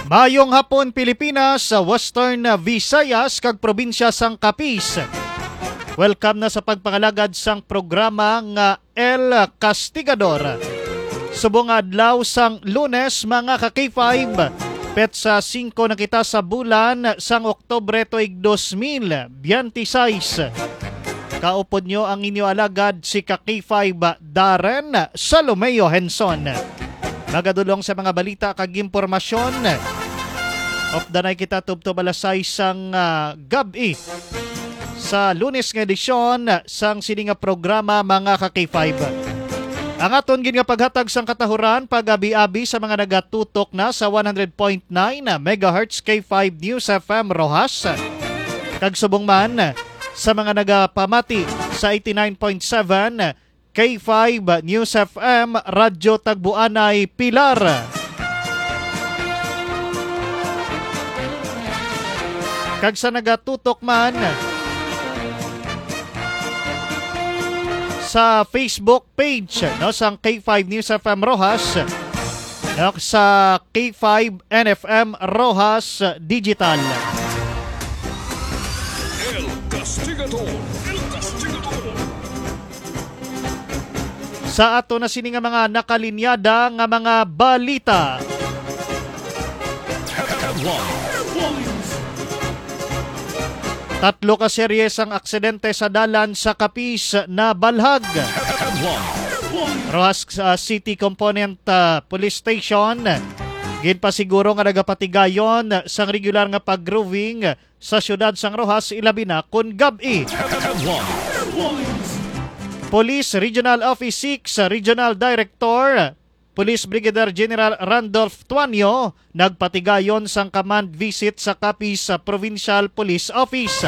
Mayong hapon Pilipinas, sa Western Visayas kag probinsya sang Capiz. Welcome na sa pagpangalagad sang programa nga El Castigador. Subong adlaw sang Lunes mga ka-K5, petsa 5 na kita sa bulan sang Oktubre tuig 2026. Kaupod nyo ang inyo alagad si ka-K5 Darren Salomeo Henson. Nagadulong sa mga balita kag impormasyon. Of the night kita tubtob alasay sang gabi sa Lunes nga edisyon sang sininga programa mga ka-K5. Ang aton gin nga paghatag sang katahuran pag-abi-abi sa mga nagatutok na sa 100.9 MHz K5 News FM Rojas. Kag subong man sa mga nagapamati sa 89.7 K5 News FM Radyo Tagbuanay Pilar. Kag sa nagatutok man sa Facebook page no sang K5 News FM Rojas, no, sa K5 NFM Rojas Digital. El Castigador. Sa ato na sini nga mga nakalinyada nga mga balita. Tatlo ka seryes ang aksidente sa dalan sa Capiz na balhag. Rojas City Component Police Station ginpasiguro nga nagapatigayon sang regular nga pag-grooving sa syudad sang Rojas ilabi na kun gabi. Police Regional Office 6 Regional Director Police Brigadier General Randolph Tuanyo nagpatigayon sang command visit sa Capiz Provincial Police Office.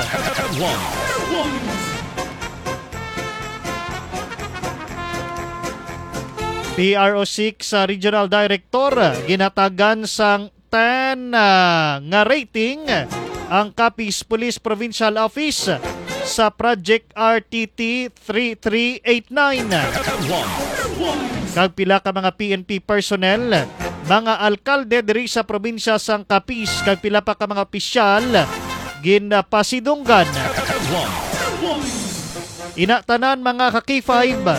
PRO6 Regional Director ginatagan sang 10 nga rating ang Capiz Police Provincial Office sa Project RTT 3389. Kag pila ka mga PNP personnel, mga alkalde diri sa probinsya sang Capiz, kag pila pa ka mga opisyal ginpasidunggan. Inatanan mga ka-K5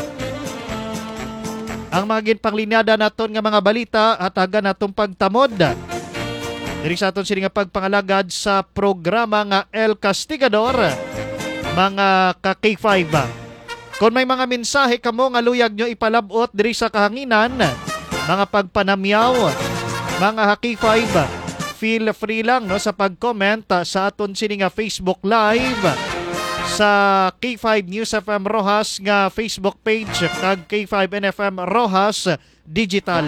ang mga ginpanglinyada naton nga mga balita hatagan natong pagtamod diri sa aton sini nga pagpangalagad sa programa nga El Castigador mga ka-K5. Kung may mga mensahe kamo nga luyag nyo ipalabot diri sa kahanginan, mga pagpanamyaw, mga ka-K5, feel free lang no sa pag-comment sa aton sini nga Facebook Live sa K5 News FM Rojas nga Facebook page kag K5 NFM Rojas Digital.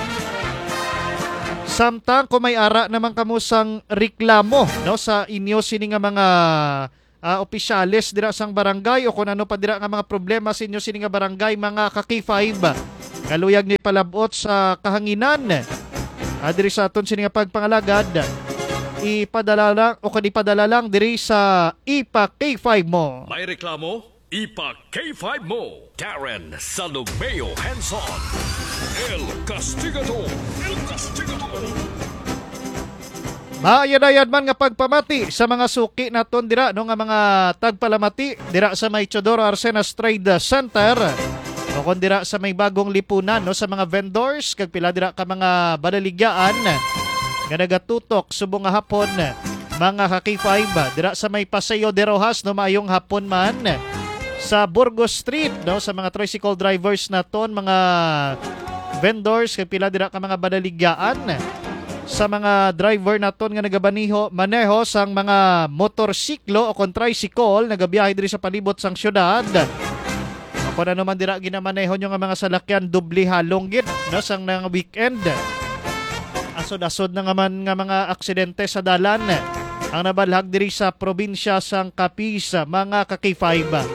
Samtang kung may ara naman kamo sang reklamo no sa inyo sini nga mga opisyales dira sang barangay o kung ano pa dira nga mga problema sa inyo sini nga barangay mga ka-K5 kaluyag ni palabot sa kahanginan diri sa aton sini nga pagpangalagad ipadala lang o kanipadala lang diri sa IPA K5 mo. May reklamo? IPA K5 mo. Darren Salomeo Henson. El Castigador. El Castigador. Maayad-ayad man nga pagpamati sa mga suki naton dira no nga mga tagpalamati dira sa may Teodoro Arcenas Trade Center o kon dira sa may bagong lipunan no sa mga vendors kag pila dira ka mga balaligyan nga nagatutok subong nga hapon mga ka-K5 dira sa may Paseo de Rojas no maayong hapon man sa Burgos Street no sa mga tricycle drivers naton mga vendors kag pila dira ka mga balaligyan sa mga driver naton nga maneho sang mga motorsiklo o kon tricycle nagabiyahe diri sa palibot sang syudad. Kung ano man dira ginamaneho nyo nga mga salakyan dubli halong gid no sang nang weekend. Asod-asod na nga man nga mga aksidente sa dalan ang nabalhag diri sa probinsya sang Capiz mga ka-K5.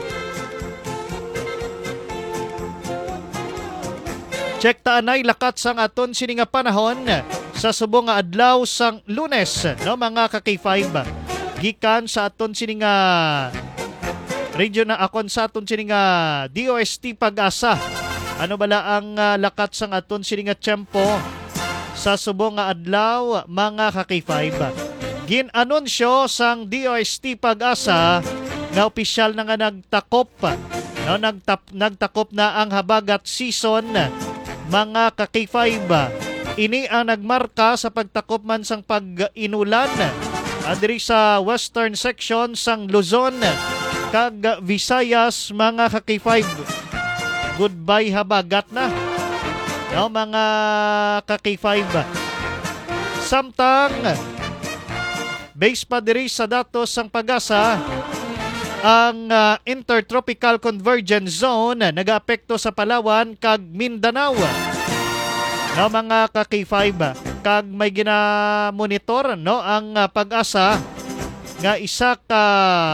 Check taanay lakat sang aton sini nga panahon sa subong nga adlaw sang Lunes no mga ka-K5 gikan sa aton sini nga region na akon sa aton sini nga DOST Pag-asa. Ano bala ang lakat sang aton sini nga tiyempo sa subong nga adlaw mga ka-K5. Ginanunsyo sang DOST Pag-asa nga opisyal na nga nagtakop no, nagtakop na ang habagat season mga ka-K5. Ini ang nagmarka sa pagtakop man sang pag-inulan diri sa western section sang Luzon kag Visayas mga ka-K5. Goodbye habagat na no, mga ka-K5. Samtang base pa diri sa datos sang Pag-asa, ang Intertropical Convergence Zone nagaapekto sa Palawan kag Mindanao. No, mga ka-K5, kag may ginamonitor no ang Pag-asa nga isa ka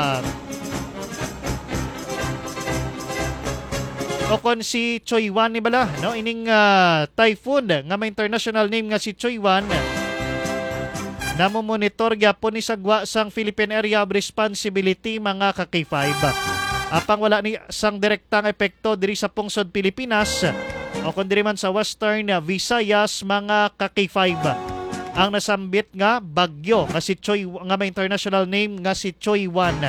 o kon si Choywan ni bala no ining typhoon nga may international name nga si Choywan. Namomonitor gyapon ni sagwa sang Philippine Area of Responsibility mga ka-K5. Apang wala ni sang direktang epekto diri sa pungsod Pilipinas o kun diri man sa Western Visayas mga ka-K5. Ang nasambit nga bagyo nga si Choy nga may international name nga si Choywan.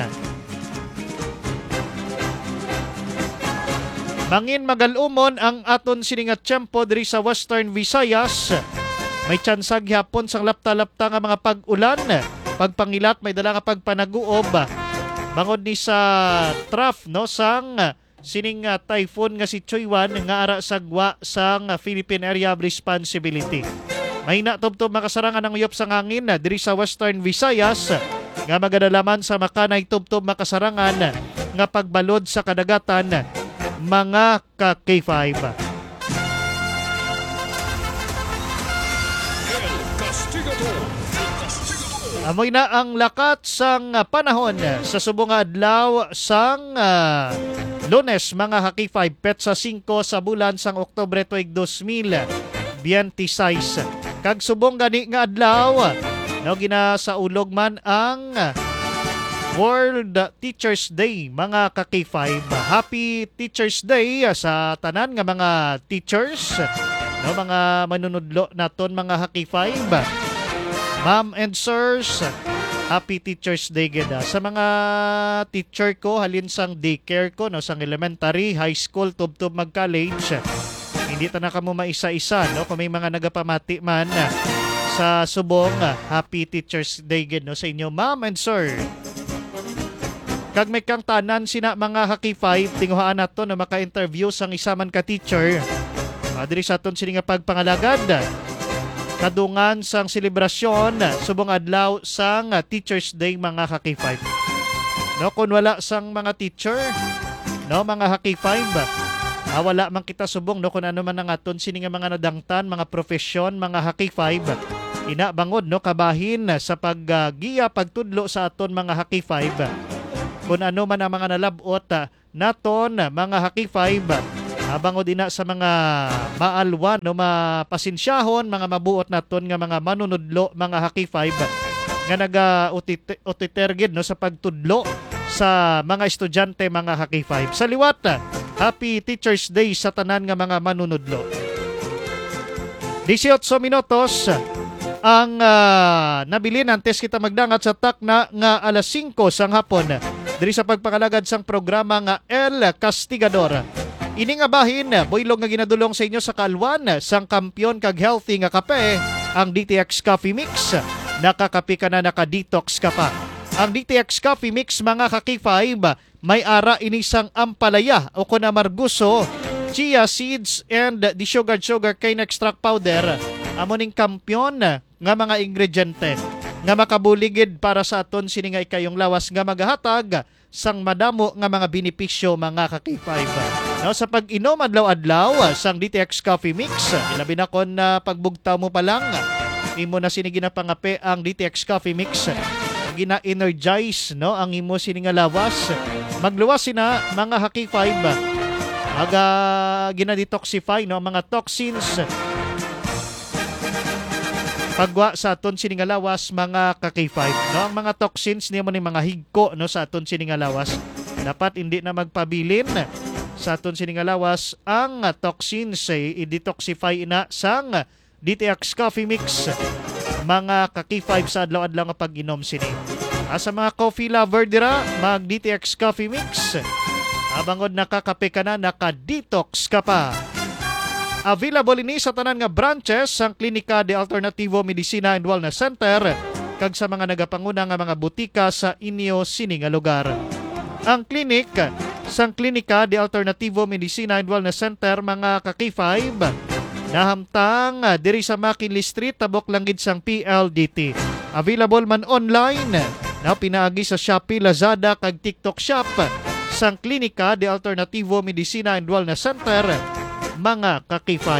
Mangin magalumon ang aton sini nga tiyempo diri sa Western Visayas. May tsansag hapon sang lapta-lapta nga mga pag-ulan. Pagpangilat may dala nga pagpanaguob. Bangod ni sa trough no sang sining typhoon nga si Choywan nga ara sagwa sang Philippine Area of Responsibility. May natubtob makasarangan ng uyop sang hangin diri sa Western Visayas nga magadalaman sa makanay tubtob makasarangan nga pagbalod sa kadagatan mga ka-K5. Amoy na ang lakat sang panahon sa subong adlaw sang Lunes mga ka-K5 petsa 5 sa bulan sang Oktubre tuig 2026. Kag subong gani nga adlaw no ginasaulog man ang World Teachers Day mga ka-K5. Happy Teachers Day sa tanan nga mga teachers no mga manunudlo naton mga ka-K5. Ma'am and sirs, happy Teachers Day geda. Sa mga teacher ko, halin sang daycare ko, no, sang elementary, high school, tub-tub mag-college. Hindi ta na kamo maisa-isa, no? Kung may mga nagapamati man sa subong, happy Teachers Day ged, no, sa inyo, ma'am and sir. Kag may kang tanan sina mga ka-K5, tinguhaan nato na maka-interview sang isa man ka-teacher. Diri sa aton sini nga pagpangalagad. Kadungan sang selebrasyon subong adlaw sang Teachers Day mga ka-K5. No, kung wala sang mga teacher, no mga ka-K5, wala man kita subong no kung ano man ang aton sini nga mga nadangtan, mga profesyon, mga ka-K5. Ina bangod no kabahin sa paggiya pagtudlo sa aton mga ka-K5. Kung ano man ang mga nalabot naton mga ka-K5. Habang o dina sa mga maalwan no mapasinsyahon mga mabuot naton nga mga manunudlo mga ka-K5 nga naga-utitergid no sa pagtudlo sa mga estudyante mga ka-K5. Sa liwat, Happy Teachers Day sa tanan nga mga manunudlo. 18 minutos ang nabilin antes kita magdangat sa takna nga alas 5 sang hapon diri sa pagpangalagad sang programa nga El Castigador. Ini nga bahin, buylog nga ginadulong sa inyo sa kalwan sang kampyon kag healthy nga kape, ang DTX Coffee Mix. Nakakape ka na, naka-detox ka pa. Ang DTX Coffee Mix mga ka-K5, may ara inisang ampalaya o kunamarguso, chia seeds and the sugar cane extract powder. Amoning kampyon nga mga ingrediente nga makabuligid para sa aton sini nga ikayong lawas nga magahatag sang madamo nga mga benepisyo mga ka-K5. No, sa pag-inom adlaw-adlaw sang DTX Coffee Mix, ilabi na kon pagbugtaw mo pa lang, imo na sinigi na pangape ang DTX Coffee Mix. Gina-energize no ang imo sini nga lawas. Magluwas sina mga ka-K5. Gina-detoxify no mga toxins. Pagwa sa aton sini nga lawas mga ka-K5. No, ang mga toxins niya mo ni mga higko no sa aton sini nga lawas. Dapat hindi na magpabilin sa aton sini nga lawas ang toxins i-detoxify na sang DTX Coffee Mix, mga ka-K5 sa adlaw-adlaw nga pag-inom sini. Sa mga coffee lover dira, mag DTX Coffee Mix. Abangod nakakape ka na, naka-detox ka pa. Available ini sa tanan nga branches sang Klinika de Alternativo Medicina and Wellness Center kag sa mga nagapanguna nga mga butika sa inyo sini nga lugar. Ang klinik sang Klinika de Alternativo Medicina and Wellness Center, mga ka-K5, nahamtang diri sa McKinley Street, tabok langgid sang PLDT. Available man online na pinaagi sa Shopee, Lazada kag TikTok Shop sang Klinika de Alternativo Medicina and Wellness Center, mga ka-K5.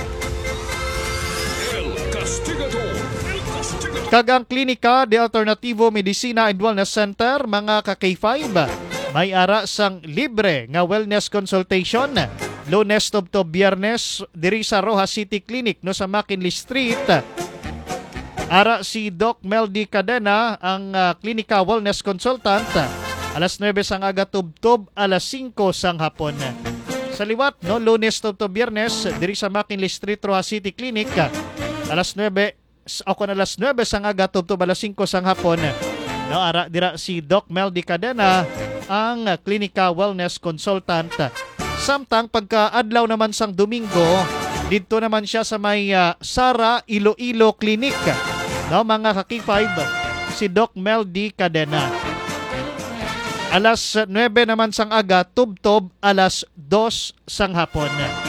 El Castigador. El Castigador. Kag ang Klinika de Alternativo Medicina and Wellness Center, mga ka-K5, may ara sang libre nga wellness consultation Lunes to Biyernes diri sa Rojas City Clinic no sa McKinley Street. Ara si Doc Meldy Cadena, ang klinika wellness consultant. Alas 9 sang aga tubtob, alas 5 sang hapon. Sa liwat, no, Lunes to Biyernes diri sa McKinley Street, Rojas City Clinic. Alas 9 sang aga tubtob, alas 5 sang hapon. No, ara dira si Doc Meldy Cadena, ang klinika wellness consultant. Samtang pagka-adlaw naman sang Domingo, dito naman siya sa may Sara Iloilo Clinic. No, mga ka-K5, si Doc Meldy Cadena. Alas 9 naman sang aga, tubtob, alas 2 sang hapon.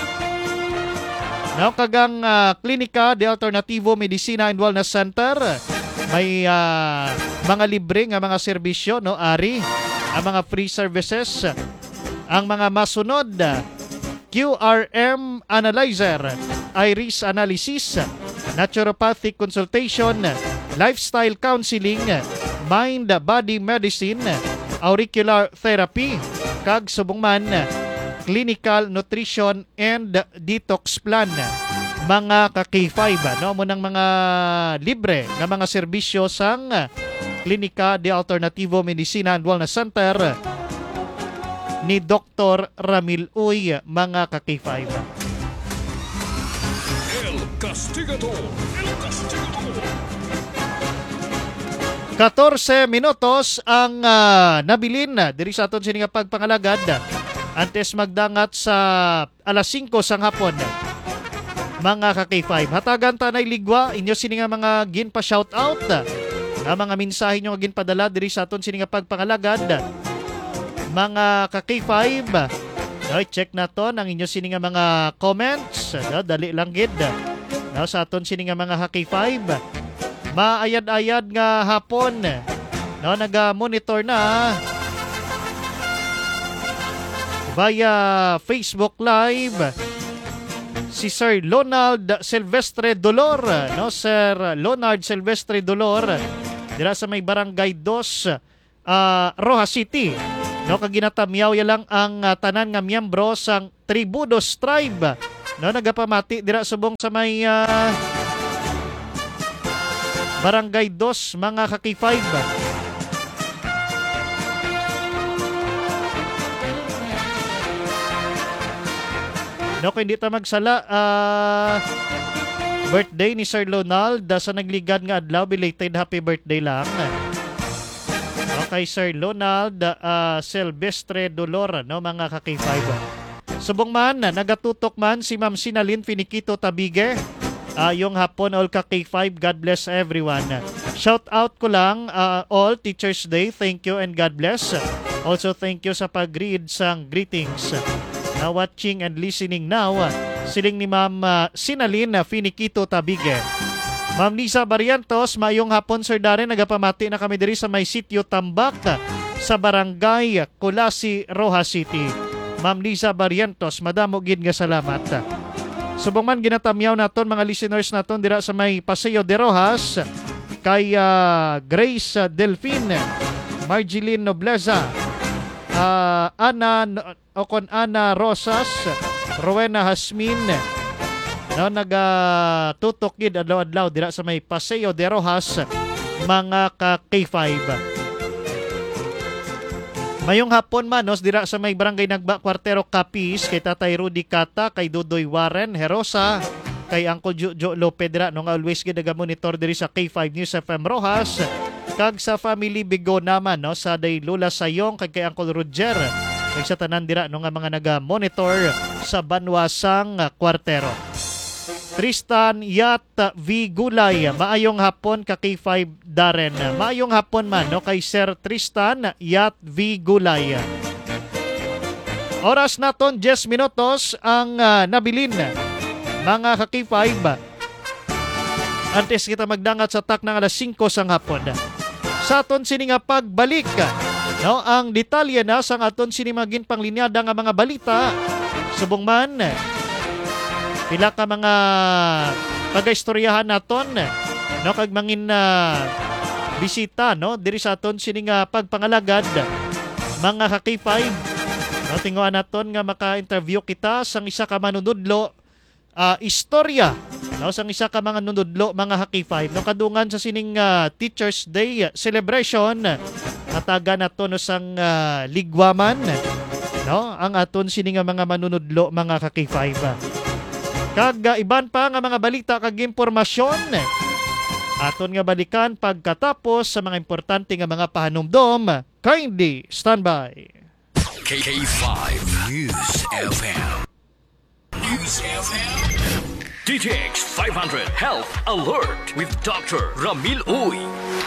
No, kagang Klinika de Alternativo Medicina and Wellness Center, may mga libre nga mga serbisyo, no, ari, ang mga free services, ang mga masunod: QRM analyzer, iris analysis, naturopathic consultation, lifestyle counseling, mind-body medicine, auricular therapy, kag subong man clinical nutrition and detox plan, mga ka-K5. No, mo nang mga libre nga mga serbisyo sang Klinika de Alternativo Medicina and Wellness Center ni Dr. Ramil Uy, mga ka-K5. El Castigador. El Castigador. 14 minutos ang nabilin diri sa aton sini nga pagpangalagad antes magdangat sa alas 5 sang hapon, mga ka-K5. Hatagan tanay ligwa inyo sini nga mga ginpa shoutout, mga mensahe nyo nga ginpadala diri sa aton sini nga pagpangalagad, mga ka-K5. No, check na to ang inyo sini nga mga comments, no, dali lang gid, no, sa aton sini nga mga ka-K5. Maayad-ayad nga hapon, no, naga-monitor na via Facebook Live si Sir Lonald Silvestre Dolor, no, Sir Leonard Silvestre Dolor, dira sa may Barangay 2, Rojas City. No, kaginatamyaw ya lang ang tanan nga miyembro sang Tribudos Tribe, no, nagapamati dira subong sa may Barangay 2, mga ka-K5. No, kung hindi ta magsala, birthday ni Sir Lonald sa nagligad nga adlaw, belated happy birthday lang. Okay, Sir Lonald Silvestre Dolor, no, mga ka-K5. Subong man, nagatutok man si Ma'am Sinalin Finiquito Tabige, yung hapon, all ka-K5, God bless everyone. Shout out ko lang all Teachers Day, thank you and God bless. Also thank you sa pag-read sang greetings. Now watching and listening now, siling ni Ma'am Sinalin Finiquito Tabige. Ma'am Lisa Barrientos, mayong hapon Sir Darren, nagapamati na kami diri sa may sitio Tambak sa Barangay Kulasi, Rojas City. Ma'am Lisa Barrientos, madamo gid nga salamat. Subong man ginatamyaw naton mga listeners naton dira sa may Paseo de Rojas, kay Grace Delphine, Marjeline Nobleza, Ana Rosas, Rowena Hasmin, no, nagatutok gid adlaw-adlaw dira sa may Paseo de Rojas, mga ka-K5. Mayong hapon manos dira sa may Barangay Nagba, Kwartero, Capiz, kay Tatay Rudy Kata, kay Dudoy Warren Herosa, kay Uncle Jojo Lopez dira no nga always gid monitor diri sa K5 News FM Rojas kag sa family Bigo naman no sa day Lula Sayong kag kay Uncle Roger kag sa tanan dira no nga mga naga-monitor sa Banwasang Kwartero. Tristan Yat V. Gulay, maayong hapon ka K5 Darren. Maayong hapon man no kay Sir Tristan Yat V. Gulay. Oras naton 10 minutos ang nabilin mga ka-K5. Antes kita magdangat sa tak ng alas 5 sang hapon. Sa aton sini nga pagbalik no ang detalye na sa aton sini magin panglinyada nga mga balita subong man pila ka mga pagaistoryahan naton no kag mangin bisita no diri sa aton sini nga pagpangalagad mga ka-K5 no tinguan naton nga maka-interview kita sang isa ka manunudlo istorya no sang isa ka mga nunudlo mga ka-K5 no kadungan sa sining Teachers Day celebration nataga naton no sang ligwaman no ang aton sini nga mga manunudlo mga ka-K5. Kag iban pa nga mga balita kag impormasyon aton nga balikan pagkatapos sa mga importante nga mga pahanumdom. Kindly stand by. K5 News FM. News FM. DTX 500 Health Alert with Dr. Ramil Uy.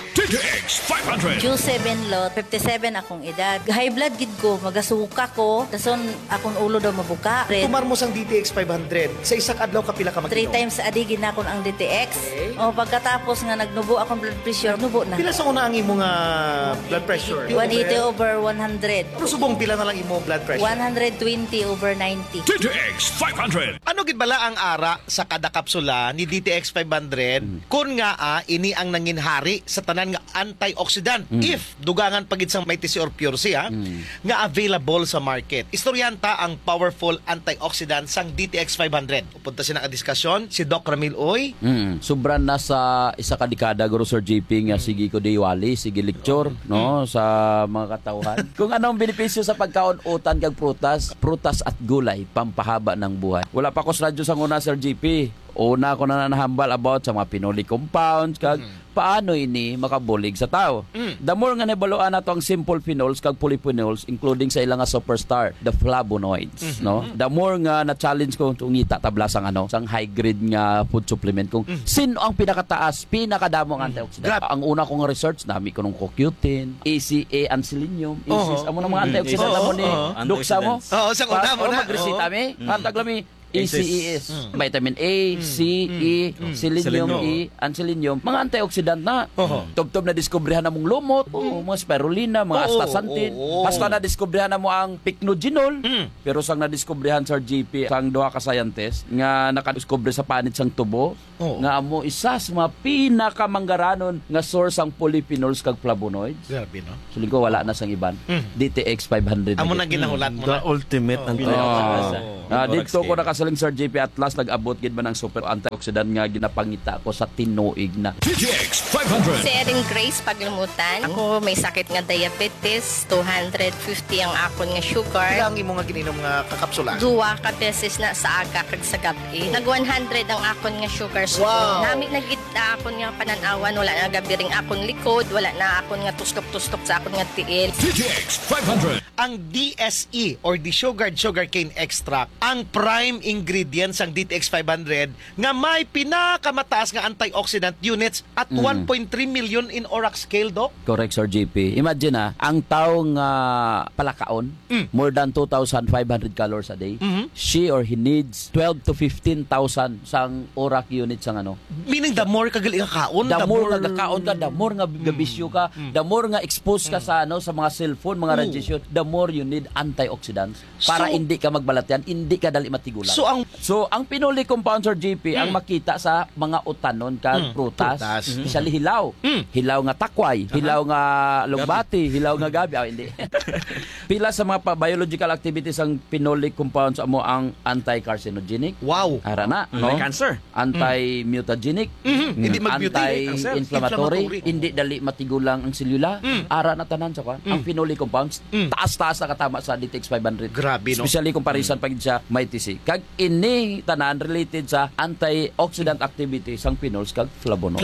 DTX 500. June 7 lot, 57 akong edad. High blood gid ko, magasuka ko. Dason akong ulo daw mabuka. Tumar mo sang DTX 500. Sa isang adlaw kapila ka 3 mag-inom. times a day ginakon ang DTX. O pagkatapos nga nagnubo akong blood pressure, nubo na. Pila sa una ang imong blood pressure? 180 over 100. Pero subong pila na lang imong blood pressure? 120 over 90. DTX 500. Ano gid bala ang ara sa kada kapsula ni DTX 500 kun nga ini ang nanginhari sa tanan nga antioxidant if dugangan pagid sang may TC or Pure C nga available sa market. Istoryanta ang powerful antioxidant sang DTX 500. Upunta sina ka diskusyon si Doc Ramil Uy. Sobra na sa isa ka dekada guro Sir JP nga sige ko diwali, sige lecture no sa mga katawhan. Kung anong benepisyo sa pagkaon-utan kag prutas at gulay pampahaba ng buhay. Wala pa ko sa radyo sang una Sir JP. Una ko na nahambal about sa mga pinoli compounds kag paano ini makabulig sa tao. The more nga nabaluan nato ang simple phenols kag polyphenols including sa ilang nga superstar, the flavonoids, no? The more nga na challenge ko itong ngita tabla sang sang high grade nga food supplement kung sino ang pinakataas, pinakadamo nga antioxidant. Ang una kong research nami ko nung CoQ10, ACA and selenium, ISIS, amo na mga antioxidant amo ni duksa mo. Oo, sang una mo na. Magresita mi, antag lami ACEs, vitamin A, C, E, selenium, E, and selenium. Mga antioxidant na. Tubtob na diskubrihan na mong lumot, mga spirulina, mga astaxanthin. Basta na diskubrihan na mo ang pycnogenol. Pero sang nadiskubrihan sa GP, sang duha ka scientist, nga nakadiskubre sa panit sang tubo, nga amo isa sa mga pinakamanggaranon nga source ang polyphenols kag flavonoids. Grabe no. Suling ko wala na sang iban. DTX 500. Amo na ginahulat mo na. The ultimate Dito ko nakasaling Sir JP Atlas nag-abot gid man ng super antioxidant nga ginapangita ko sa tinuig na. DTX 500. Si Erin Grace Paglamutan. Ako may sakit nga diabetes, 250 ang akon nga sugar. Pila ang imong nga gininom nga kakapsula? Duwa ka beses na sa aga kag sa gabi. Nag 100 ang akon nga sugar spoon. Wow. Nami nagit akon nga pananawan, wala na gabi ring akon likod, wala na akon nga tustok-tustok sa akon nga tiil. DTX 500. Ang DSE or sugarcane extract ang prime ingredient sang DTX 500 nga may pinakamataas nga antioxidant units at 1.3 million in ORAC scale, Doc. Correct, Sir JP. Imagine ang tao nga palakaon, more than 2,500 calories a day. She or he needs 12 to 15,000 sang ORAC units sang ano. Meaning the more kagali ka kaon, The more nga kaon ka, the more nga gabisyo ka, the more nga exposed ka sa sa mga cellphone, mga radiation, the more you need antioxidants para So, hindi ka magbalatyan, hindi ka dali matigulan. So ang pinuli compound, Sir JP, ang makita sa mga utanon kag prutas, especially hilaw. Hilaw nga takway, hilaw nga lugbati, hilaw nga gabi, hindi. Pila sa mga biological activities ang pinoli compounds mo ang anti-carcinogenic. wow. Ara na, no? Cancer. Anti-mutagenic, Hindi mag-mutate. anti-inflammatory, hindi dali matigulang ang selula. Ara na tanan sa kwan. Ang pinoli compounds, taas-taas na katama sa DTX 500. Grabe, no? Especially comparison pag sa may TC. Kag ini tanan related sa antioxidant activity sang phenols kag flavonoids.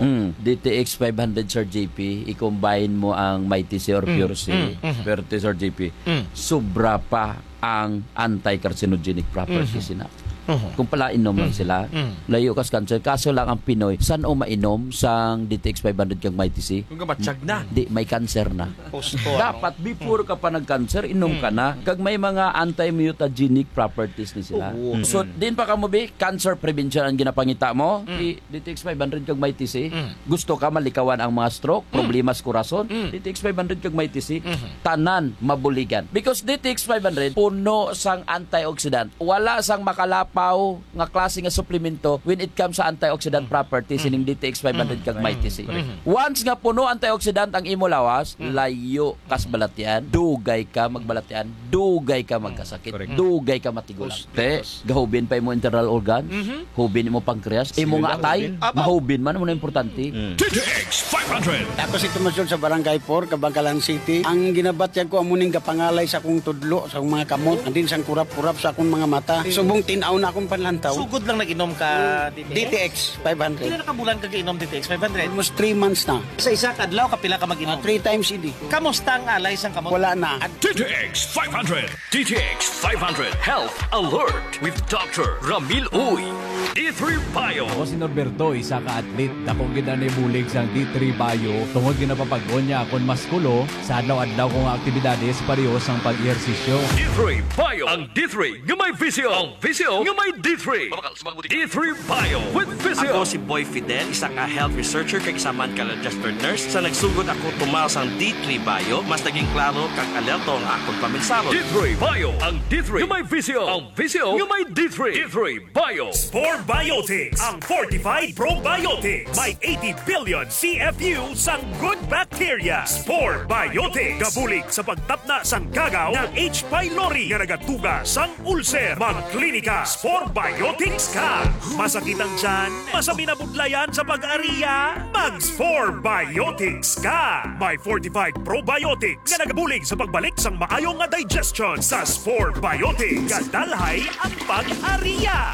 DTX 500 Sir JP, i-combine mo ang Mighty C or Pure C, Pure Sir JP. Sobra pa ang anti-carcinogenic properties sina. Kung pala inom lang sila, layo kas cancer. Kaso lang ang Pinoy, saan o mainom sang DTX 500 kang Mighty C? Kung kamatsyag na. Di, may cancer na. Posto, Dapat before ka pa nag-cancer, inom ka na. Kag may mga anti-mutagenic properties ni sila. So, din pa ka mo be, cancer prevention ang ginapangita mo. DTX 500 kag Mighty C. Gusto ka malikawan ang mga stroke, problema sa kurason. DTX 500 kag Mighty C. Tanan mabuligan. Because DTX 500 puno sang antioxidant. Wala sang makalap nga klase nga suplemento when it comes sa antioxidant properties ining DTX 500 kag Mighty C. Once nga puno antioxidant ang imo lawas, layo kas balatyan, dugay ka magbalatyan, dugay ka magkasakit, dugay ka matigulang. Te, gahubin pa imo internal organs, hubin imo pancreas, imo nga atay, mahubin man mo na importante. DTX 500. Ako si Tumasol sa Barangay 4, Kabangkalan City. Ang ginabatyag ko amuning kapangalay sa akong tudlo, sa akong mga kamot, andin sang kurap-kurap sa akong mga mata. Subong tinaw na akong panlantaw. Sugod lang nag-inom ka DTX 500. Pila na kabulan ka inom DTX 500? Almost 3 months na. Sa isa kadlaw kapila ka mag-inom. 3 times a day. Kamusta ang alay sang kamot? Wala na. DTX 500. DTX 500 Health Alert with Dr. Ramil Uy. D3 Bio. Ako si Norberto, isa ka atlet. Dakong ginanibulig sa D3 Bio. Tungod ginapapag-on niya akong maskulo sa adlaw-adlaw kong aktibidades pareho sang pag-ehersisyo. D3 Bio. Ang D3 nga may visio. Ang visio nga may D3. D3 Bio with visio. Ako si Boy Fidel, isa ka health researcher kag isa man ka registered nurse. Sa nagsugod ako tumaw sang D3 Bio, mas naging klaro kag alerto ang akong paminsaro. D3 Bio. Ang D3 nga may visio. Ang visio nga may D3. D3 Bio. Spore Biotics, ang fortified probiotics. May 80 billion CFU sang good bacteria. Spore Biotics. Gabulig sa pagtapna sang kagaw ng H. pylori nga nagatuga sang ulcer. Magklinika Spore Biotics ka. Masakit ang tiyan, masami na budlayan sa pag-ariya, mag-Spore Biotics ka. May fortified probiotics nga nagabulig sa pagbalik sang maayong nga digestion sa Spore Biotics. Kadalhay ang pag-ariya.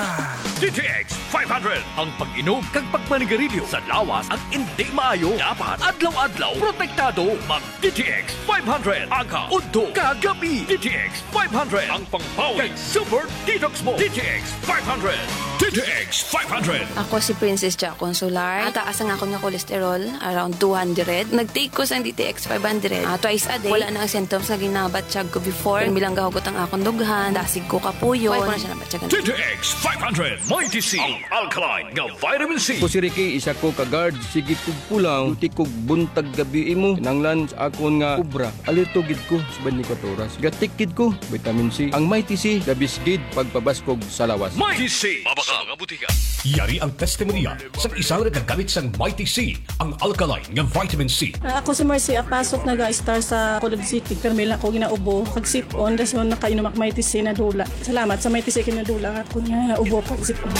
DTX 500. Ang pag-inom kag pagmanigarilyo sa lawas ang hindi maayo. Dapat adlaw-adlaw protektado. Mag DTX 500. Aga, udto, kagabi. DTX 500. Ang pangpawid kag super detox mo. DTX 500. DTX 500. Ako si Princess Jack Consular. Taas ang ako nga cholesterol, around 200. Nag-take ko sa DTX 500. Twice a day. Wala na ang symptoms na ginabatsyag ko before. Bilang gahugot ang akong dughan, dasig ko kapuyo. Wala ko na siya nabatyagan. DTX 500. Mighty C. Ang alkaline nga vitamin C. Ako si Ricky, isa ko ka-guard. Sige kog pulang, luti kog buntag gabi imo. Nanglan sa akon nga ubra. Alerto gid ko sa 24 oras. Gatikid ko, vitamin C. Ang Mighty C, labis gid pagpabaskog sa lawas. Mighty C. Mabaka mga butika. Yari ang testimonya sa isang nagagamit sang Mighty C, ang alkaline nga vitamin C. Ako si Marcy Apasok, nag-star sa Colod City. Pero may lang ako ginaubo. Pag-sip-on, das mo nakainom ak Mighty C na dula. Salamat sa Mighty C kinadula. Ako nga ubo pag-sip-on.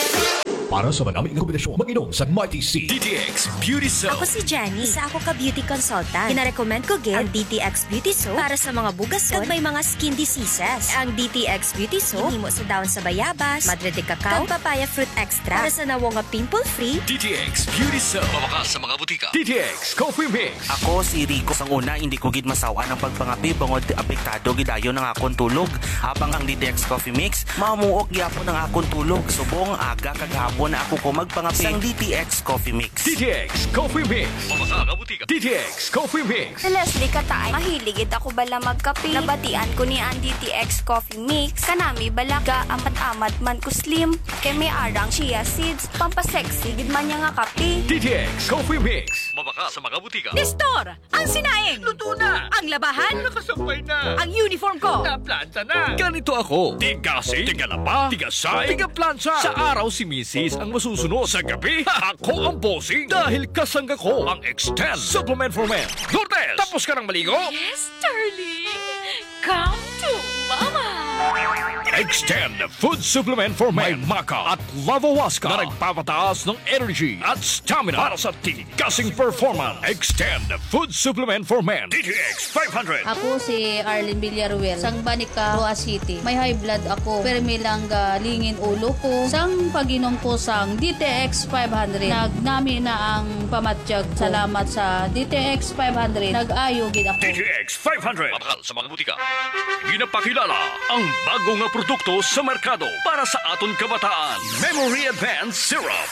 Para sa manaming kombinasyon, mag-inom sa Mighty C. DTX Beauty Soap. Ako si Jenny, isa ako ka beauty consultant. Kinarecommend ko gid ang DTX Beauty Soap para sa mga bugason kag may mga skin diseases. Ang DTX Beauty Soap himo sa dahon sa bayabas, madre de cacao, kag papaya fruit extra para sa nawo nga pimple-free. DTX Beauty Soap. Mabaka sa mga butika. DTX Coffee Mix. Ako si Rico. Sang una, hindi ko gid masawa ng pagpangapi bangod apektado gidayo ng akong tulog. Habang ang DTX Coffee Mix, mamuok gyapon ang akong tulog. Subong aga kag hapon na ako ko magpangapi sang DTX Coffee Mix. DTX Coffee Mix. Mabaka nga butika. DTX Coffee Mix. Leslie Katay, mahilig ako bala magkape. Nabatian ko ni ang DTX Coffee Mix. Kanami balaga amat-amat man ko slim. Kay may arang chia seeds. Pampasexy gid man niya nga kape. DTX Coffee Mix. Mabaka sa mga butika. Nestor, ang sinaing. Luto na. Ang labahan. Nakasampay na. Ang uniform ko. Naplansa na. Ganito ako. Tigasi, tigalapa, tigasay, tigaplansa. Sa araw si Mrs. ang masusunod. Sa gabi, ako ang bossing. Dahil kasangga ko ang Extend Supplement for Men. Lourdes, tapos ka ng maligo? Yes, darling. Come to mama. Extend Food Supplement for Men. May Maca at Lavawaska na nagpapataas ng energy at stamina para sa tigasing performance. Extend Food Supplement for Men. DTX 500. Ako si Arlene Villaruel, sang Banica, Roa City. May high blood ako, pero may lang lingin ulo ko. Sang pag-inom ko sang DTX 500, nagnami na ang pamatsyag. Salamat sa DTX 500, nag-ayo gid ako. DTX 500. Mabakal sa mga butika. Ginapakilala ang bagong nga produkto sa merkado para sa aton kabataan. Memory Advanced Syrup.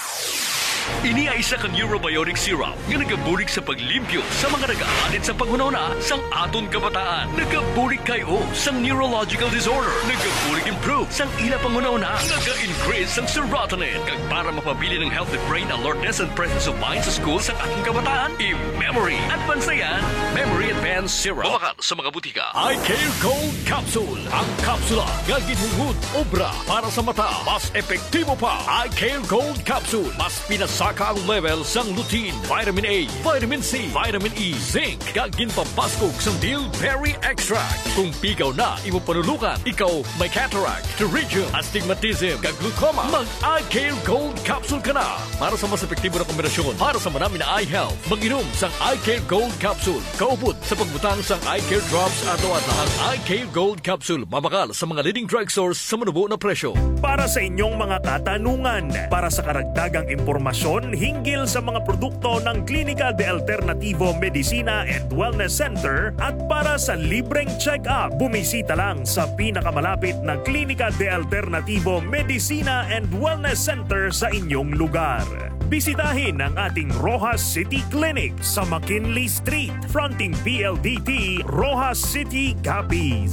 Ini ay isa ka neurobiotic syrup nga nagabulig sa paglimpyo sa mga nag-aalit sa panghunahuna sang aton kabataan. Nagabulig kayo sang neurological disorder. Nagabulig improve sang ila panghunahuna. Naga-increase sang serotonin. Kag para mapabili ng healthy brain alertness and presence of mind sa school sa ating kabataan. I-Memory Advance na yan. Memory Advance Syrup. Mabakal sa mga butika. iCare Gold Capsule. Ang kapsula nga ginhungod obra para sa mata. Mas epektibo pa. iCare Gold Capsule. Mas pinasaka ang level sang lutein, vitamin A, vitamin C, vitamin E, zinc, kag ginpapaskog sang Dillberry Extract. Kung pigaw na imo panulukan, ikaw may cataract, pterygium, astigmatism, kag glaucoma, mag-iCare Gold Capsule ka na. Para sa mas epektibo na kombinasyon, para sa marami na eye health, mag-inom sang iCare Gold Capsule. Kaupod sa pagbutang sang iCare Drops ato-adlaw. Ang iCare Gold Capsule, mabakal sa mga leading drugstores sa manubo na presyo. Para sa inyong mga katanungan, para sa karagdagang impormasyon hinggil sa mga produkto ng Clínica de Alternativo Medicina and Wellness Center at para sa libreng check-up, bumisita lang sa pinakamalapit na Clínica de Alternativo Medicina and Wellness Center sa inyong lugar. Bisitahin ang ating Rojas City Clinic sa McKinley Street, fronting PLDT, Rojas City, Capiz.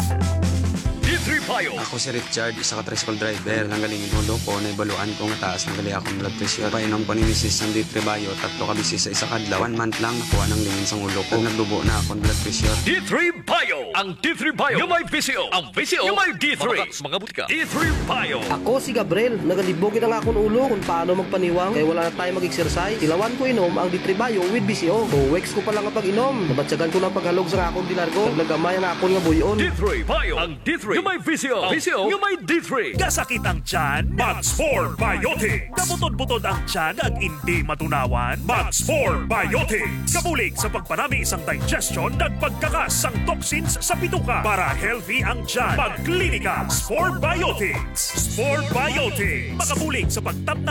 D3 Bio. Ako si Richard, isa ka tricycle driver. Nanggalingin ulo ko, naibaluan ko nga taas ng gali akong blood pressure. Painom ko ni Mrs. ng D3 Bio, 3 ka bisis sa isa kadlaw. 1 month lang nakuha ng lingin sa ulo ko. Nagdubo na akong blood pressure. D3 Bio. Ang D3 Bio yung may VCO. Ang VCO yung may D3. Mabakal sa mga butika. D3 Bio. Ako si Gabriel, nagalibogin ang akong ulo kung paano magpaniwang kaya wala na tayo mag-exercise. Tilawan ko inom ang D3 Bio with VCO. 2 weeks ko pa lang kapag inom. Nabatsagan ko ng paghalog sa akong dinargo. Naglagamay ang akong nga buyon. D3 Bio. Ang D3 yung may VCO. VCO yung may D3. Kasakit ang tiyan, Max 4 Biotics. Kabutod-butod ang tiyan at hindi matunawan, Max 4 Biotics. Kabulig sa pagpanami isang digestion at pagkakas ang toxins sa bituka para healthy ang tiyan. Mag-Clinica Sport Biotics. Sport Biotics. Makabulig sa pagtapna